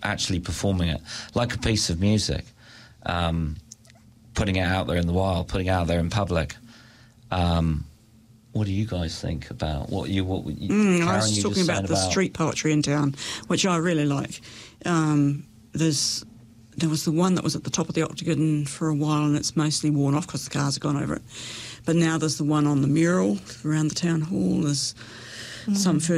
actually performing it like a piece of music, putting it out there in the wild, putting it out there in public. What do you guys think about what you Karen, I was talking about the street poetry in town, which I really like. There was the one that was at the top of the Octagon for a while, and it's mostly worn off because the cars have gone over it. But now there's the one on the mural around the town hall. There's some further